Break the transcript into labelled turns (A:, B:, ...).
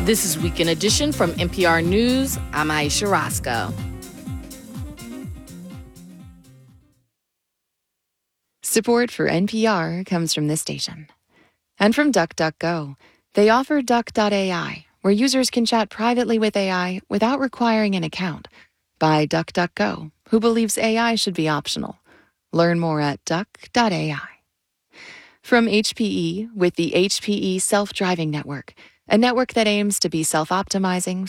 A: This is Weekend Edition from NPR News. I'm Aisha Roscoe.
B: Support for NPR comes from this station. And from DuckDuckGo. They offer Duck.ai, where users can chat privately with AI without requiring an account. By DuckDuckGo, who believes AI should be optional. Learn more at duck.ai. From HPE with the HPE Self-Driving Network, a network that aims to be self-optimizing,